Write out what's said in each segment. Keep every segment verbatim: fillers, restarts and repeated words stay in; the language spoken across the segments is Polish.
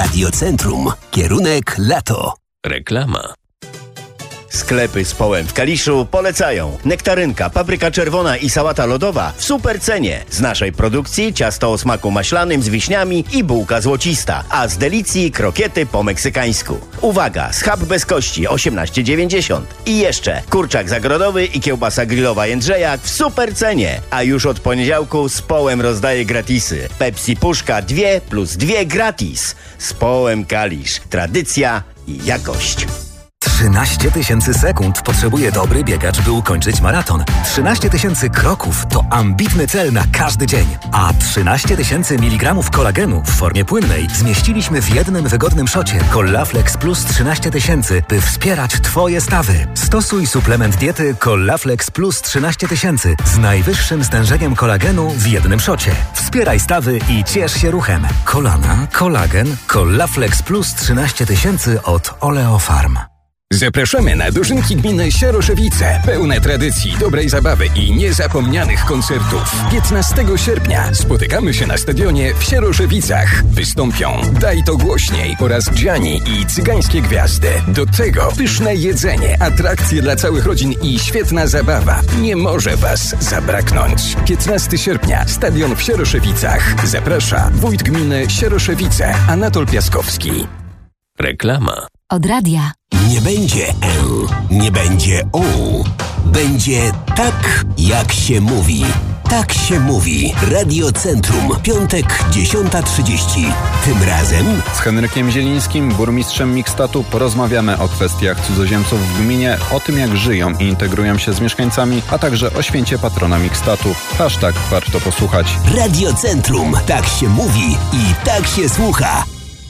Radiocentrum. Kierunek lato. Reklama. Sklepy z Połem w Kaliszu polecają. Nektarynka, papryka czerwona i sałata lodowa w super cenie. Z naszej produkcji ciasto o smaku maślanym z wiśniami i bułka złocista. A z Delicji krokiety po meksykańsku. Uwaga, schab bez kości osiemnaście dziewięćdziesiąt. I jeszcze kurczak zagrodowy i kiełbasa grillowa Jędrzejak w super cenie. A już od poniedziałku z Połem rozdaje gratisy. Pepsi Puszka dwie plus dwie gratis. Z Połem Kalisz. Tradycja i jakość. trzynaście tysięcy sekund potrzebuje dobry biegacz, by ukończyć maraton. trzynaście tysięcy kroków to ambitny cel na każdy dzień. A trzynaście tysięcy miligramów kolagenu w formie płynnej zmieściliśmy w jednym wygodnym szocie. Collaflex Plus trzynaście tysięcy, by wspierać Twoje stawy. Stosuj suplement diety Collaflex Plus trzynaście tysięcy z najwyższym stężeniem kolagenu w jednym szocie. Wspieraj stawy i ciesz się ruchem. Kolana, kolagen, Collaflex Plus trzynaście tysięcy od Oleofarm. Zapraszamy na dożynki gminy Sieroszewice. Pełne tradycji, dobrej zabawy i niezapomnianych koncertów. piętnastego sierpnia spotykamy się na stadionie w Sieroszewicach. Wystąpią Daj to głośniej oraz Gianni i cygańskie gwiazdy. Do tego pyszne jedzenie, atrakcje dla całych rodzin i świetna zabawa. Nie może Was zabraknąć. piętnastego sierpnia, stadion w Sieroszewicach. Zaprasza wójt gminy Sieroszewice, Anatol Piaskowski. Reklama. Od radia. Nie będzie E, nie będzie U. Będzie tak, jak się mówi. Tak się mówi. Radiocentrum. Piątek, dziesiąta trzydzieści. Tym razem z Henrykiem Zielińskim, burmistrzem Mikstatu, porozmawiamy o kwestiach cudzoziemców w gminie, o tym jak żyją i integrują się z mieszkańcami, a także o święcie patrona Mikstatu. Hashtag warto posłuchać. Radiocentrum. Tak się mówi i tak się słucha.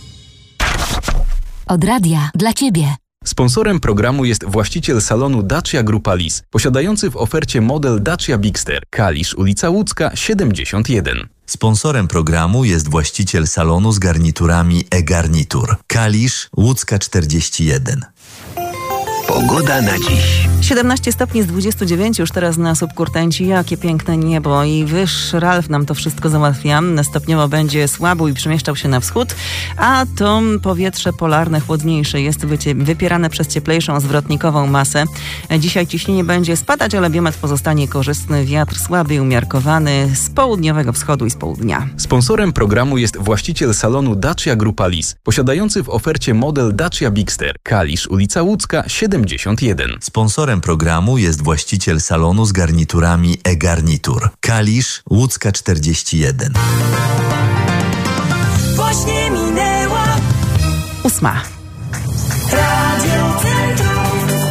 Od radia dla Ciebie. Sponsorem programu jest właściciel salonu Dacia Grupa Lis, posiadający w ofercie model Dacia Bigster, Kalisz, ulica Łódzka, siedemdziesiąt jeden. Sponsorem programu jest właściciel salonu z garniturami e-garnitur, Kalisz, Łódzka czterdzieści jeden. Pogoda na dziś. siedemnaście stopni z dwudziestu dziewięciu już teraz na subkurtenci. Jakie piękne niebo i wyż Ralf nam to wszystko załatwia. Stopniowo będzie słabł i przemieszczał się na wschód, a to powietrze polarne, chłodniejsze jest wypierane przez cieplejszą zwrotnikową masę. Dzisiaj ciśnienie będzie spadać, ale biometr pozostanie korzystny. Wiatr słaby i umiarkowany z południowego wschodu i z południa. Sponsorem programu jest właściciel salonu Dacia Grupa Lis, posiadający w ofercie model Dacia Bigster, Kalisz, ulica Łódzka, siedemdziesiąt jeden. Sponsorem programu jest właściciel salonu z garniturami e-garnitur, Kalisz, Łódzka czterdzieści jeden. Właśnie minęła ósma. Radio Centrum.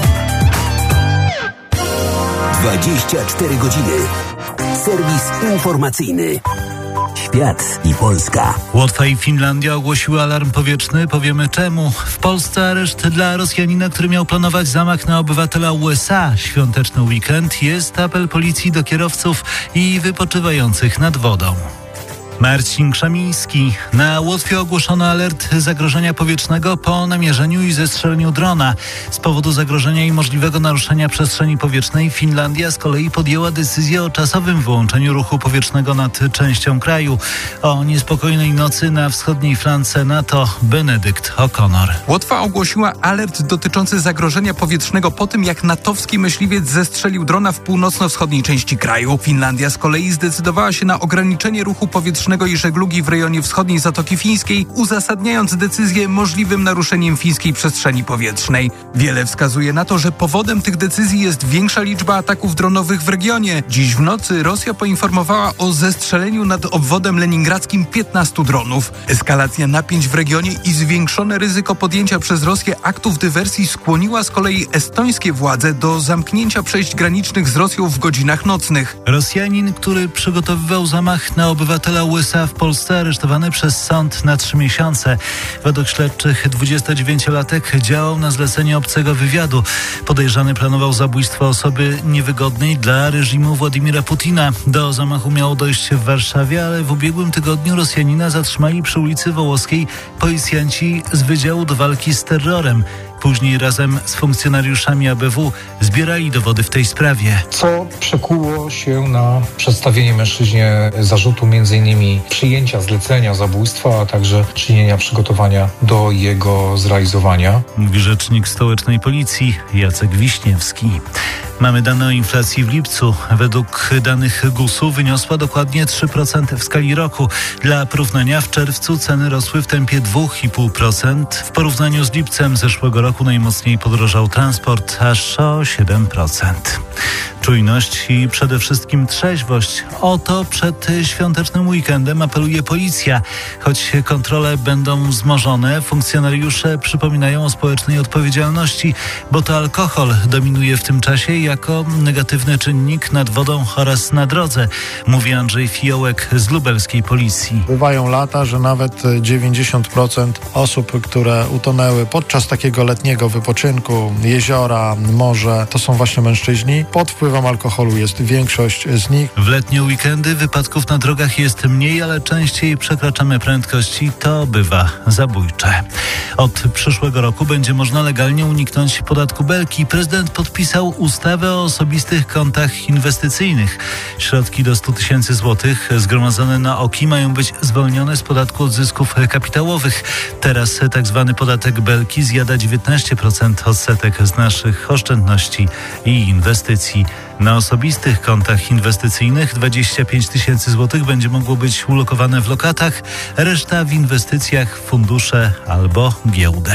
dwadzieścia cztery godziny. Serwis informacyjny. Świat i Polska. Łotwa i Finlandia ogłosiły alarm powietrzny. Powiemy czemu. W Polsce areszt dla Rosjanina, który miał planować zamach na obywatela U S A. Świąteczny weekend. Jest apel policji do kierowców i wypoczywających nad wodą. Marcin Krzemiński. Na Łotwie ogłoszono alert zagrożenia powietrznego po namierzeniu i zestrzeleniu drona. Z powodu zagrożenia i możliwego naruszenia przestrzeni powietrznej Finlandia z kolei podjęła decyzję o czasowym wyłączeniu ruchu powietrznego nad częścią kraju. O niespokojnej nocy na wschodniej flance NATO Benedykt O'Connor. Łotwa ogłosiła alert dotyczący zagrożenia powietrznego po tym, jak natowski myśliwiec zestrzelił drona w północno-wschodniej części kraju. Finlandia z kolei zdecydowała się na ograniczenie ruchu powietrznego i żeglugi w rejonie wschodniej Zatoki Fińskiej, uzasadniając decyzję możliwym naruszeniem fińskiej przestrzeni powietrznej. Wiele wskazuje na to, że powodem tych decyzji jest większa liczba ataków dronowych w regionie. Dziś w nocy Rosja poinformowała o zestrzeleniu nad obwodem leningradzkim piętnastu dronów. Eskalacja napięć w regionie i zwiększone ryzyko podjęcia przez Rosję aktów dywersji skłoniła z kolei estońskie władze do zamknięcia przejść granicznych z Rosją w godzinach nocnych. Rosjanin, który przygotowywał zamach na obywatela U S A w Polsce, aresztowany przez sąd na trzy miesiące. Według śledczych dwudziestodziewięciolatek działał na zlecenie obcego wywiadu. Podejrzany planował zabójstwo osoby niewygodnej dla reżimu Władimira Putina. Do zamachu miało dojść w Warszawie, ale w ubiegłym tygodniu Rosjanina zatrzymali przy ulicy Wołoskiej policjanci z Wydziału do Walki z Terrorem. Później razem z funkcjonariuszami A B W zbierali dowody w tej sprawie. Co przekuło się na przedstawienie mężczyźnie zarzutu m.in. przyjęcia zlecenia zabójstwa, a także czynienia przygotowania do jego zrealizowania. Mówi rzecznik stołecznej policji Jacek Wiśniewski. Mamy dane o inflacji w lipcu. Według danych gusu wyniosła dokładnie trzy procent w skali roku. Dla porównania w czerwcu ceny rosły w tempie dwa i pół procent. W porównaniu z lipcem zeszłego roku najmocniej podrożał transport, aż o siedem procent. Czujność i przede wszystkim trzeźwość. O to przed świątecznym weekendem apeluje policja. Choć kontrole będą wzmożone, funkcjonariusze przypominają o społecznej odpowiedzialności, bo to alkohol dominuje w tym czasie jako negatywny czynnik nad wodą oraz na drodze, mówi Andrzej Fiołek z lubelskiej policji. Bywają lata, że nawet dziewięćdziesiąt procent osób, które utonęły podczas takiego letniego wypoczynku, jeziora, morze, to są właśnie mężczyźni. Pod wpływem alkoholu jest większość z nich. W letnie weekendy wypadków na drogach jest mniej, ale częściej przekraczamy prędkość i to bywa zabójcze. Od przyszłego roku będzie można legalnie uniknąć podatku Belki. Prezydent podpisał ustawę o osobistych kontach inwestycyjnych. Środki do sto tysięcy złotych zgromadzone na O K I mają być zwolnione z podatku od zysków kapitałowych. Teraz tak zwany podatek Belki zjada dziewiętnaście procent odsetek z naszych oszczędności i inwestycji. Na osobistych kontach inwestycyjnych dwadzieścia pięć tysięcy złotych będzie mogło być ulokowane w lokatach, reszta w inwestycjach, fundusze albo giełdę.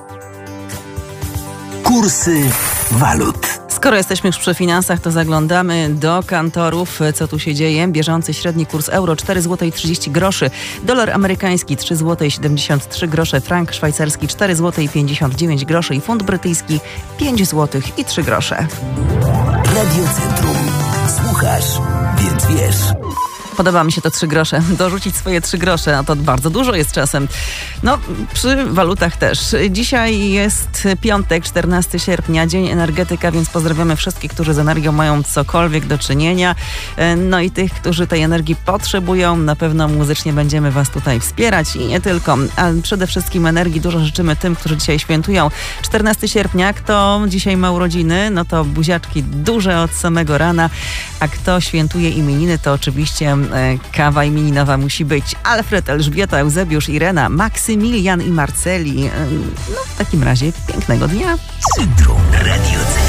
Kursy walut. Skoro jesteśmy już przy finansach, to zaglądamy do kantorów. Co tu się dzieje? Bieżący średni kurs euro cztery złote i trzydzieści groszy, dolar amerykański trzy złote i siedemdziesiąt trzy grosze, frank szwajcarski cztery złote i pięćdziesiąt dziewięć groszy i funt brytyjski pięć złotych i trzy grosze. Radio Centrum. Słuchasz, więc wiesz. Podoba mi się to trzy grosze. Dorzucić swoje trzy grosze, a to bardzo dużo jest czasem. No, przy walutach też. Dzisiaj jest piątek, czternastego sierpnia, Dzień Energetyka, więc pozdrawiamy wszystkich, którzy z energią mają cokolwiek do czynienia. No i tych, którzy tej energii potrzebują. Na pewno muzycznie będziemy Was tutaj wspierać i nie tylko. A przede wszystkim energii dużo życzymy tym, którzy dzisiaj świętują. czternastego sierpnia, kto dzisiaj ma urodziny, no to buziaczki duże od samego rana, a kto świętuje imieniny, to oczywiście kawa imieninowa musi być. Alfred, Elżbieta, Eusebiusz, Irena, Maksymilian i Marceli. No w takim razie pięknego dnia. Centrum Radio Centrum.